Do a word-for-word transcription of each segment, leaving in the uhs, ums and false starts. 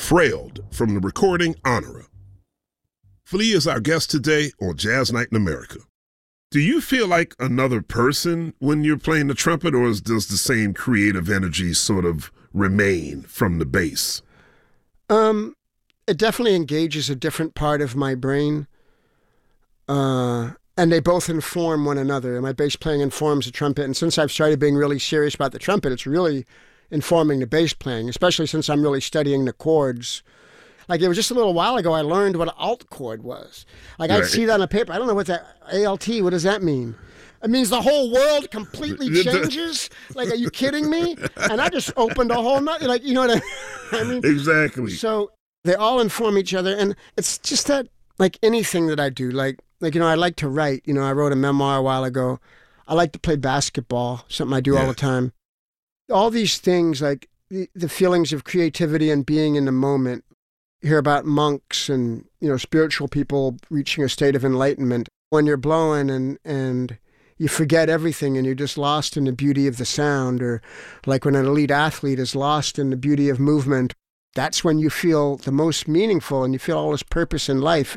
Frailed from the recording Honora. Flea is our guest today on Jazz Night in America. Do you feel like another person when you're playing the trumpet, or does the same creative energy sort of remain from the bass? Um, it definitely engages a different part of my brain. Uh, and they both inform one another. My bass playing informs the trumpet. And since I've started being really serious about the trumpet, it's really informing the bass playing, especially since I'm really studying the chords. Like, it was just a little while ago I learned what an alt chord was. Like, right. I'd see that on a paper. I don't know what that, A L T, what does that mean? It means the whole world completely changes? Like, are you kidding me? And I just opened a whole nother, like, you know what I, I mean? Exactly. So they all inform each other. And it's just that, like anything that I do, like, like you know, I like to write. You know, I wrote a memoir a while ago. I like to play basketball, something I do yeah. all the time. All these things, like the, the feelings of creativity and being in the moment. You hear about monks and, you know, spiritual people reaching a state of enlightenment. When you're blowing and, and you forget everything and you're just lost in the beauty of the sound, or like when an elite athlete is lost in the beauty of movement, that's when you feel the most meaningful and you feel all this purpose in life.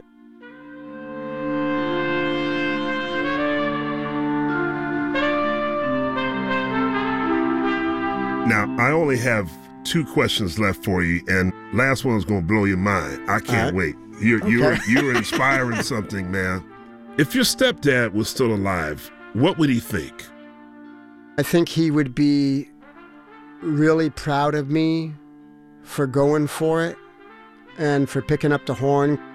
Now, I only have two questions left for you, and last one's going to blow your mind. I can't right. wait. You're, okay. you're, you're inspiring something, man. If your stepdad was still alive, what would he think? I think he would be really proud of me for going for it and for picking up the horn.